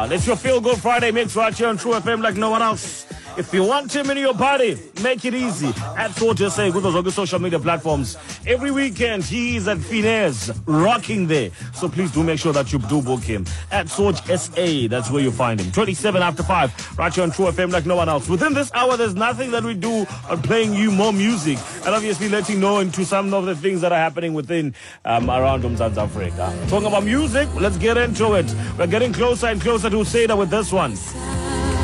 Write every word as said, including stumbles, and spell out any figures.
Lifestyle. It's your Feel Good Friday mix right here on True F M like no one else. If you want him in your party, make it easy. At Soja Say, with those social media platforms. Every weekend, he is at Finesse, rocking there. So please do make sure that you do book him. At Soj S A, that's where you find him. twenty-seven after five, right here on True F M like no one else. Within this hour, there's nothing that we do on playing you more music. And obviously letting you know into some of the things that are happening within, um, around South Africa. Talking about music, let's get into it. We're getting closer and closer to Seda with this one.